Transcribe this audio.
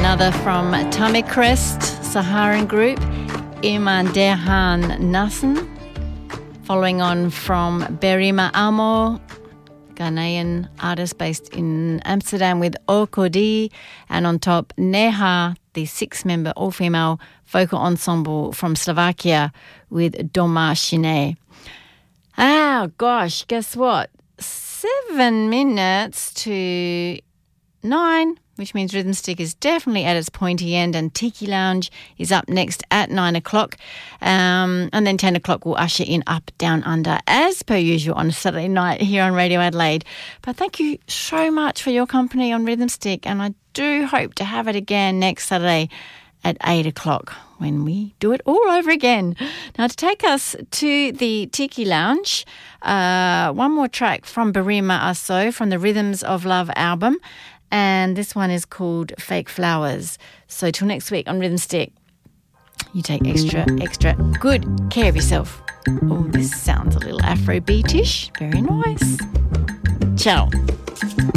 another from Tamicrest, Saharan group, Imandehan Nassen. Following on from Berima Amo, Ghanaian artist based in Amsterdam with Okodi. And on top, Neha, the 6-member all-female vocal ensemble from Slovakia with Doma Shine. Oh, gosh, guess what? 7 minutes to 9, which means Rhythm Stick is definitely at its pointy end, and Tiki Lounge is up next at 9 o'clock. And then 10 o'clock will usher in Up, Down, Under, as per usual on a Saturday night here on Radio Adelaide. But thank you so much for your company on Rhythm Stick, and I do hope to have it again next Saturday at 8 o'clock when we do it all over again. Now, to take us to the Tiki Lounge, one more track from Berima Aso from the Rhythms of Love album. And this one is called Fake Flowers. So till next week on Rhythm Stick, you take extra good care of yourself. Oh, this sounds a little Afrobeatish. Very nice. Ciao.